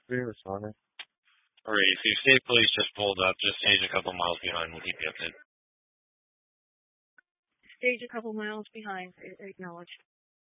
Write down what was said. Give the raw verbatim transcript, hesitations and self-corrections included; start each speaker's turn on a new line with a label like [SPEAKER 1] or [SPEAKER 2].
[SPEAKER 1] Three responding.
[SPEAKER 2] Alright, so state police just pulled up, just stage a couple miles behind, we'll keep you updated.
[SPEAKER 3] Stage a couple miles behind, acknowledged.